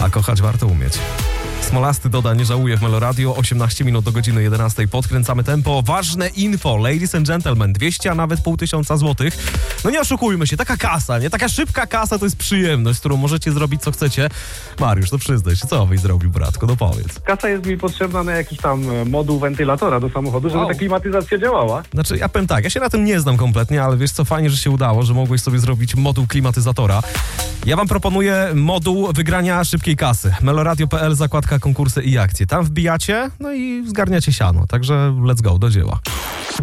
A kochać warto umieć. Smolasty Doda nie żałuje w Meloradio. 18 minut do godziny 11. Podkręcamy tempo. Ważne info, ladies and gentlemen. 200, a nawet 500 złotych. No nie oszukujmy się, taka kasa, nie? Taka szybka kasa to jest przyjemność, z którą możecie zrobić co chcecie. Mariusz, to przyznaj się, co byś zrobił, bratku? No powiedz. Kasa jest mi potrzebna na jakiś tam moduł wentylatora do samochodu, żeby ta klimatyzacja działała. Znaczy, ja powiem tak, ja się na tym nie znam kompletnie, ale wiesz co, fajnie, że się udało, że mogłeś sobie zrobić moduł klimatyzatora. Ja wam proponuję moduł wygrania szybkiej kasy. Meloradio.pl, zakładka konkursy i akcje. Tam wbijacie, no i zgarniacie siano. Także let's go, do dzieła.